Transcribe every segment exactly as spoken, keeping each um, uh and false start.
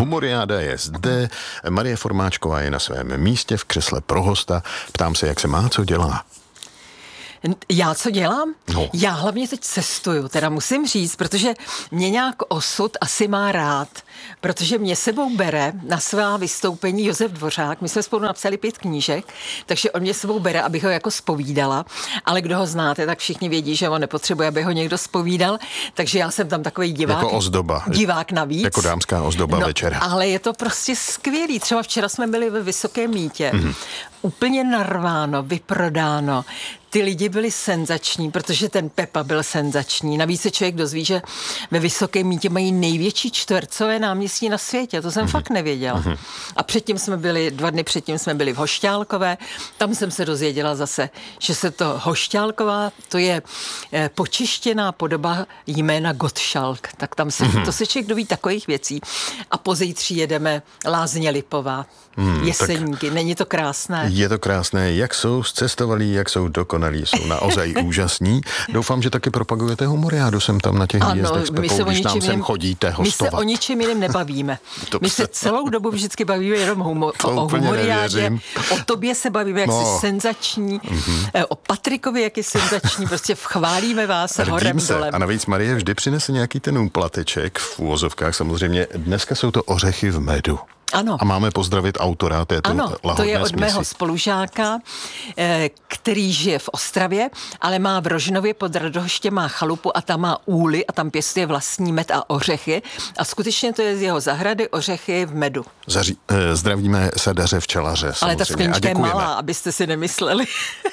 Humoriáda je zde, Marie Formáčková je na svém místě v křesle pro hosta. Ptám se, jak se má, co dělá. Já co dělám? No. Já hlavně teď cestuju, teda musím říct, protože mě nějak osud asi má rád, protože mě sebou bere na svá vystoupení Josef Dvořák. My jsme spolu napsali pět knížek, takže on mě sebou bere, abych ho jako zpovídala, ale kdo ho znáte, tak všichni vědí, že on nepotřebuje, aby ho někdo zpovídal, takže já jsem tam takový divák. Jako ozdoba. Divák navíc. Jako dámská ozdoba no, večera. Ale je to prostě skvělý. Třeba včera jsme byli ve Vysokém Mýtě. Mm-hmm. Úplně narváno, vyprodáno. Ty lidi byli senzační, protože ten Pepa byl senzační. Navíc se člověk dozví, že ve Vysokém Mýtě mají největší čtvercové náměstí na světě. To jsem mm-hmm. fakt nevěděla. Mm-hmm. A předtím jsme byli, dva dny předtím jsme byli v Hošťálkové. Tam jsem se dozvěděla zase, že se to Hošťálková, to je eh, počištěná podoba jména Gottschalk. Tak tam se, mm-hmm. to se člověk doví takových věcí. A pozítří jedeme Lázně Lipová. Hmm, Jeseníky, není to krásné? Je to krásné, jak jsou zcestovalí, jak jsou dokonalí, jsou naozaj úžasní. Doufám, že taky propagujete humoriádu sem tam na těch výjezdech s Pepou, když nám sem chodíte hostovat. My se o ničem jiném nebavíme. My se celou dobu vždycky bavíme jenom humo, o, o humoriádě, nevěřím. O tobě se bavíme, jak no. jsi senzační, mm-hmm. o Patrikovi, jak je senzační, prostě chválíme vás horem se. dolem. A navíc Marie vždy přinese nějaký ten úplateček v úvozovkách, samozřejmě dneska jsou to ořechy v medu. Ano. A máme pozdravit autora této ano, lahodné to je od směsi. mého spolužáka, který žije v Ostravě, ale má v Rožnově pod Radhoštěm má chalupu a tam má úly a tam pěstuje vlastní med a ořechy. A skutečně to je z jeho zahrady ořechy v medu. Zaří, eh, zdravíme sadaře včelaře. Ale ta sklenička je malá, abyste si nemysleli.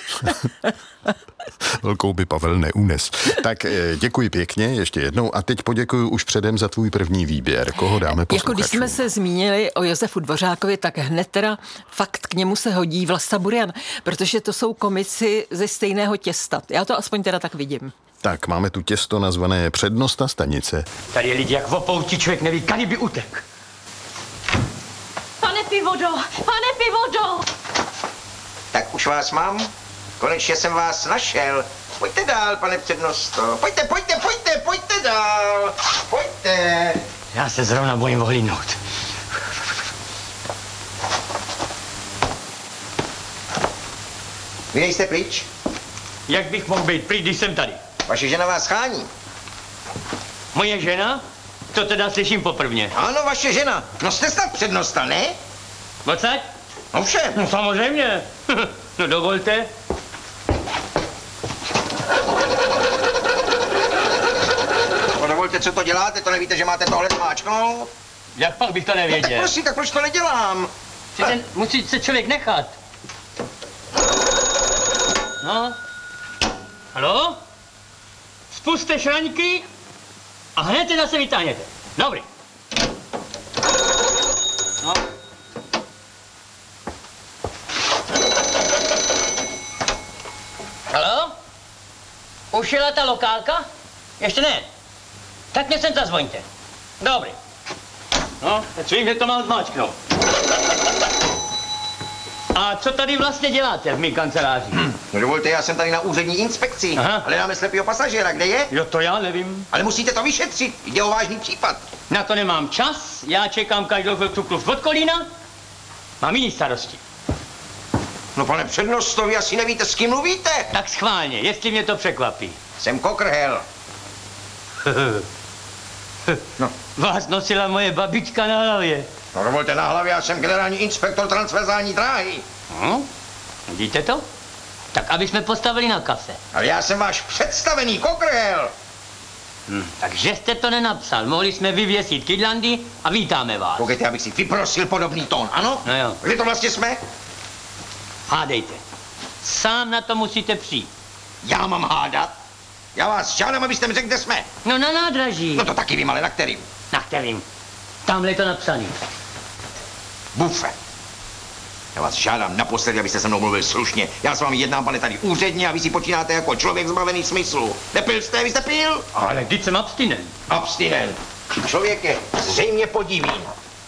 Velkou by Pavel neunes. Tak děkuji pěkně ještě jednou a teď poděkuji už předem za tvůj první výběr. Koho dáme posluchačům? Jako když jsme se zmínili o Josefu Dvořákovi, tak hned teda fakt k němu se hodí Vlasta Burian, protože to jsou komici ze stejného těsta. Já to aspoň teda tak vidím. Tak, máme tu těsto nazvané Přednosta stanice. Tady je lidi jak v opouti, člověk neví, kdy by utek. Pane Pivodo, pane Pivodo! Tak už vás mám? Konečně jsem vás našel. Pojďte dál, pane přednosto. Pojďte, pojďte, pojďte, pojďte dál. Pojďte. Já se zrovna bojím ohlídnout. Vy nejste pryč? Jak bych mohl být pryč, když jsem tady? Vaše žena vás schání. Moje žena? To teda slyším poprvně. Ano, vaše žena. No jste snad přednosta, ne? Odsaď? No všem. No samozřejmě. No dovolte. No dovolte, co to děláte, to nevíte, že máte tohle zmáčknout? Jak pak bych to nevěděl? No, tak prosím, tak proč to nedělám? Ten, musí se člověk nechat. No. Haló? Spuste šraňky a hned teda se vytáhněte. Dobrý. No. Haló? Už jela ta lokálka? Ještě ne. Tak mě sem zazvoňte. Dobrý. No, teď vím, že to mám zmáčknout. A co tady vlastně děláte v mý kanceláři? Hm. No dovolte, já jsem tady na úřední inspekci. Aha. Ale máme slepýho pasažéra, kde je? Jo, to já nevím. Ale musíte to vyšetřit, jde o vážný případ. Na to nemám čas, já čekám každou chvilku klub od Kolína. Mám jiný starosti. No pane přednosto, vy asi nevíte, s kým mluvíte. Tak schválně, jestli mě to překvapí. Jsem Kokrhel. No. Vás nosila moje babička na hlavě. No dovolte, na hlavě, já jsem generální inspektor transverzální dráhy. Hm? Vidíte to? Tak aby jsme postavili na kafe. Ale já jsem váš představený Kokrhel. Hm, takže jste to nenapsal. Mohli jsme vyvěsit kydlandy a vítáme vás. Koukejte, abych si vyprosil podobný tón, ano? No jo. Kde to vlastně jsme? Hádejte. Sám na to musíte přijít. Já mám hádat? Já vás žádám, abyste mi řekl, kde jsme. No na nádraží. No to taky vím, ale na kterým? Na kterým? Tamhle je to napsaný. Bufe. Já vás žádám naposledy, abyste se mnou mluvil slušně. Já s vámi jednám, pane, tady úředně a vy si počínáte jako člověk zbavený smyslu. Nepil jste, vy jste pil? Ale vždyť jsem abstinent. Abstinent. Člověk je zřejmě podivín.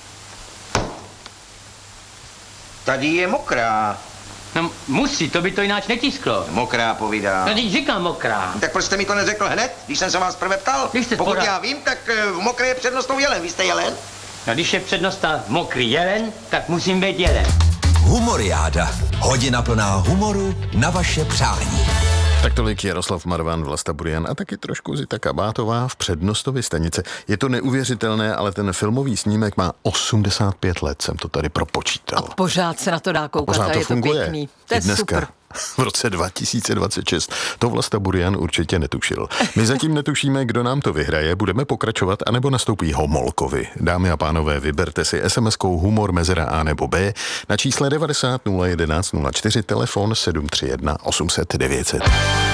Tady je mokrá. No musí, to by to jináč netisklo. Mokrá povídá. No teď říkám mokrá. Tak proč jste mi to neřekl hned, když jsem se vás prvé ptal? Když jste Pokud porad... já vím, tak v mokré je přednostou jelen. Vy jste jelen? A když je přednosta mokrý jelen, tak musím být jelen. Humoriáda. Hodina plná humoru na vaše přání. Tak tolik Jaroslav Marvan, Vlasta Burian a taky trošku Zita Kabátová v Přednostovi stanice. Je to neuvěřitelné, ale ten filmový snímek má osmdesát pět let, jsem to tady propočítal. A pořád se na to dá koukat a, a to je funguje. to pěkný. To je dneska, super. V roce dva tisíce dvacet šest. To Vlasta Burian určitě netušil. My zatím netušíme, kdo nám to vyhraje, budeme pokračovat, anebo nastoupí Homolkovi. Dámy a pánové, vyberte si es em eskou humor mezera A nebo B na čísle devadesát nula jedenáct nula čtyři, telefon sedm tři jedna osm set devět set.